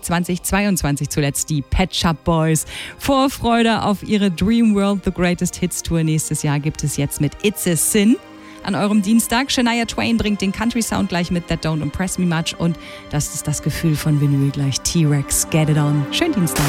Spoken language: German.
2022 zuletzt die Pet Shop Boys. Vorfreude auf ihre Dream World The Greatest Hits Tour nächstes Jahr gibt es jetzt mit It's a Sin. An eurem Dienstag, Shania Twain bringt den Country-Sound gleich mit That Don't Impress Me Much und das ist das Gefühl von Vinyl gleich T-Rex, Get It On. Schönen Dienstag.